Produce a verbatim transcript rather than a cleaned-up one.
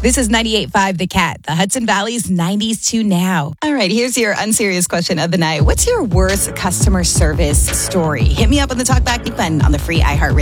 This is ninety-eight point five The Cat, the Hudson Valley's nineties to now. All right, here's your unserious question of the night. What's your worst customer service story? Hit me up on the Talkback button on the free iHeartRadio